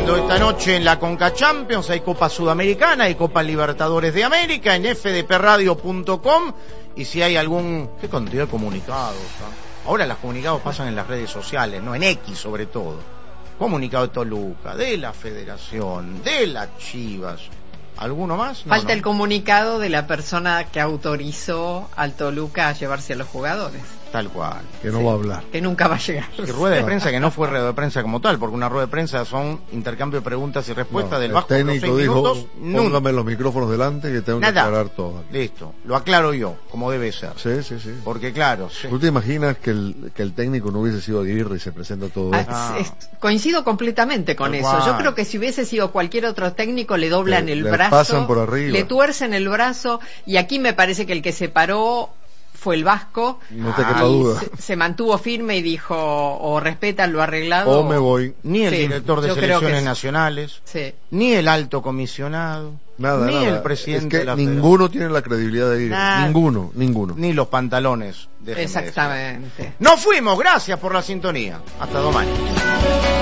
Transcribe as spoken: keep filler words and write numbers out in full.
jugando esta noche en la Conca Champions, hay Copa Sudamericana, hay Copa Libertadores de América, en f d p radio punto com, y si hay algún... ¿Qué cantidad de comunicados? ¿No? Ahora los comunicados pasan en las redes sociales, no en X sobre todo. Comunicado de Toluca, de la Federación, de las Chivas. ¿Alguno más? No, Falta no. el comunicado de la persona que autorizó al Toluca a llevarse a los jugadores. Tal cual. Que no Sí, va a hablar. Que nunca va a llegar. Y rueda de prensa que no fue rueda de prensa como tal, porque una rueda de prensa son intercambio de preguntas y respuestas No, del el Vasco por los técnico seis dijo, minutos. póngame los micrófonos delante que tengo Nada. que aclarar todo. Listo, lo aclaro yo, como debe ser. Sí, sí, sí. Porque claro, sí. ¿Tú te imaginas que el, que el técnico no hubiese sido Aguirre y se presenta todo esto? Ah, Ah. es- coincido completamente con Tal eso. cual. Yo creo que si hubiese sido cualquier otro técnico le doblan Le- el le brazo, pasan por arriba. le tuercen el brazo, y aquí me parece que el que se paró fue el Vasco. No te Ah, quepa y duda. Se, se mantuvo firme y dijo, o respetan lo arreglado O me voy. Ni el Sí, director de yo creo selecciones que sí. nacionales, Sí. ni el alto comisionado, Nada, ni nada. el presidente es que de la ninguno tiene la credibilidad de Aguirre. Nada. Ninguno, ninguno. Federación, ni los pantalones. déjenme decir. Exactamente. Nos fuimos, gracias por la sintonía. Hasta domañana.